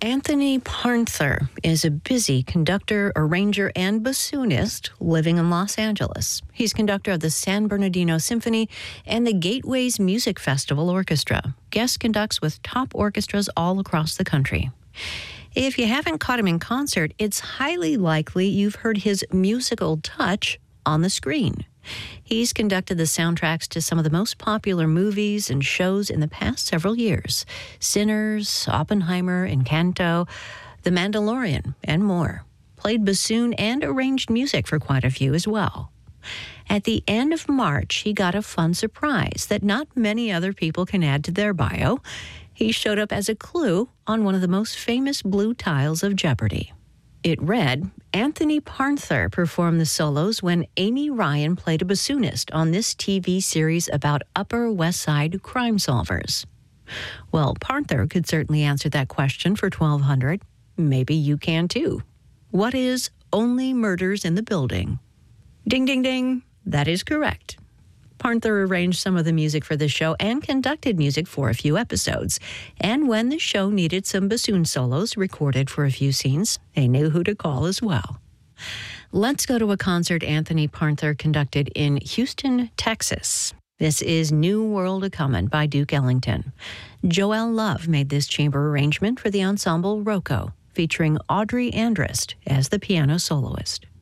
Anthony Parnther is a busy conductor, arranger, and bassoonist living in Los Angeles. He's conductor of the San Bernardino Symphony and the Gateways Music Festival Orchestra. Guest conducts with top orchestras all across the country. If you haven't caught him in concert, it's highly likely you've heard his musical touch on the screen. He's conducted the soundtracks to some of the most popular movies and shows in the past several years: Sinners, Oppenheimer, Encanto, The Mandalorian, and more. Played bassoon and arranged music for quite a few as well. At the end of March, he got a fun surprise that not many other people can add to their bio. He showed up as a clue on one of the most famous blue tiles of Jeopardy! It read, Anthony Parnther performed the solos when Amy Ryan played a bassoonist on this TV series about Upper West Side crime solvers. Well, Parnther could certainly answer that question for $1,200. Maybe you can too. What is Only Murders in the Building? Ding, ding, ding. That is correct. Parnther arranged some of the music for the show and conducted music for a few episodes. And when the show needed some bassoon solos recorded for a few scenes, they knew who to call as well. Let's go to a concert Anthony Parnther conducted in Houston, Texas. This is New World A-Comin' by Duke Ellington. Joelle Love made this chamber arrangement for the ensemble Rocco, featuring Audrey Andrist as the piano soloist.